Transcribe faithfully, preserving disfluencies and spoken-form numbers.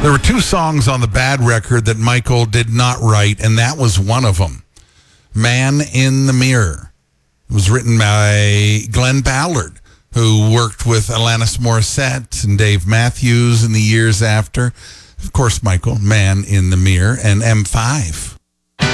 There were two songs on the Bad record that Michael did not write, and that was one of them. Man in the Mirror. It was written by Glenn Ballard, who worked with Alanis Morissette and Dave Matthews in the years after. Of course, Michael, Man in the Mirror, and M five.